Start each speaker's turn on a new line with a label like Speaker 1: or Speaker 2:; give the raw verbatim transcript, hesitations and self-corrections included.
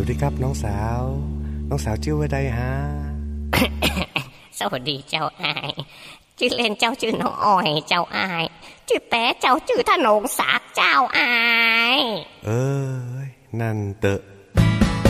Speaker 1: วัสดีครับน้องสาวน้องสาวชื่อว่าใดฮะ
Speaker 2: สวัสดีเจ้าอายชื่อเล่นเจ้าชื่อน้องอ้อยเจ้าอายชื่อแต่เจ้าชื่อธนงศักดิ์เจ้าอาย
Speaker 1: เอ้ยนั่นเตอะ